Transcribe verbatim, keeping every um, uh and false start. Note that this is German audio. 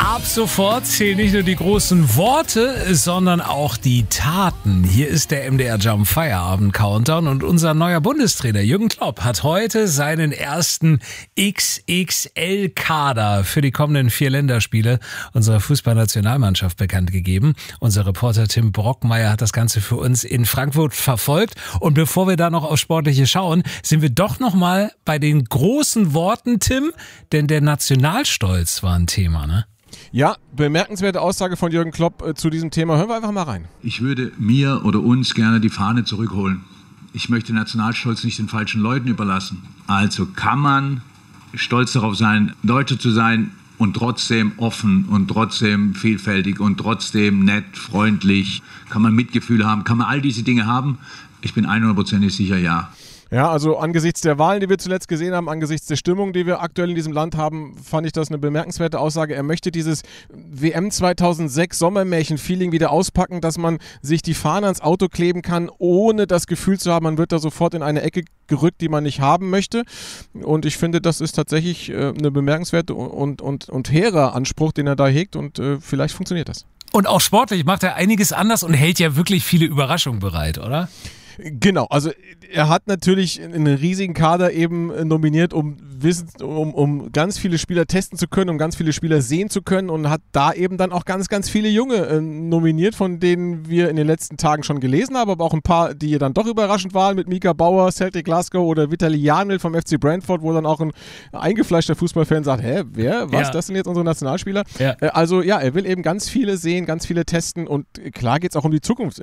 Ab sofort zählen nicht nur die großen Worte, sondern auch die Taten. Hier ist der M D R Jump Feierabend Countdown und unser neuer Bundestrainer Jürgen Klopp hat heute seinen ersten X X L-Kader für die kommenden vier Länderspiele unserer Fußballnationalmannschaft bekannt gegeben. Unser Reporter Tim Brockmeier hat das Ganze für uns in Frankfurt verfolgt. Und bevor wir da noch auf Sportliche schauen, sind wir doch noch mal bei den großen Worten, Tim, denn der Nationalstolz war ein Thema, ne? Ja, bemerkenswerte Aussage von Jürgen Klopp äh, zu diesem Thema. Hören wir einfach mal rein. Ich würde mir oder uns gerne die Fahne zurückholen. Ich möchte Nationalstolz nicht den falschen Leuten überlassen. Also kann man stolz darauf sein, Deutsche zu sein und trotzdem offen und trotzdem vielfältig und trotzdem nett, freundlich. Kann man Mitgefühl haben? Kann man all diese Dinge haben? Ich bin hundertprozentig sicher, ja. Ja, also angesichts der Wahlen, die wir zuletzt gesehen haben, angesichts der Stimmung, die wir aktuell in diesem Land haben, fand ich das eine bemerkenswerte Aussage. Er möchte dieses W M zweitausendsechs Sommermärchen-Feeling wieder auspacken, dass man sich die Fahne ans Auto kleben kann, ohne das Gefühl zu haben, man wird da sofort in eine Ecke gerückt, die man nicht haben möchte. Und ich finde, das ist tatsächlich äh, eine bemerkenswerte und, und, und hehrer Anspruch, den er da hegt, und äh, vielleicht funktioniert das. Und auch sportlich macht er einiges anders und hält ja wirklich viele Überraschungen bereit, oder? Genau, also er hat natürlich einen riesigen Kader eben nominiert, um, wissen, um, um ganz viele Spieler testen zu können, um ganz viele Spieler sehen zu können, und hat da eben dann auch ganz, ganz viele Junge äh, nominiert, von denen wir in den letzten Tagen schon gelesen haben, aber auch ein paar, die dann doch überraschend waren, mit Mika Bauer, Celtic Glasgow oder Vitali Janil vom F C Brentford, wo dann auch ein eingefleischter Fußballfan sagt, hä, wer, was, ja. Das sind jetzt unsere Nationalspieler? Ja. Äh, also ja, er will eben ganz viele sehen, ganz viele testen, und klar geht es auch um die Zukunft